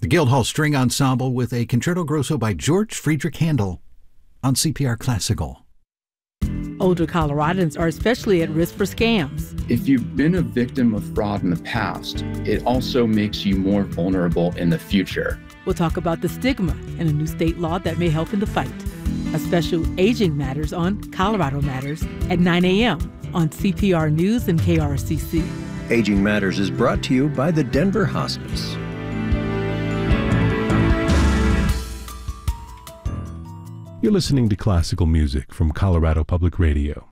The Guildhall String Ensemble with a concerto grosso by George Friedrich Handel on CPR Classical. Older Coloradans are especially at risk for scams. If you've been a victim of fraud in the past, it also makes you more vulnerable in the future. We'll talk about the stigma and a new state law that may help in the fight. A special Aging Matters on Colorado Matters at 9 a.m. on CPR News and KRCC. Aging Matters is brought to you by the Denver Hospice. You're listening to classical music from Colorado Public Radio.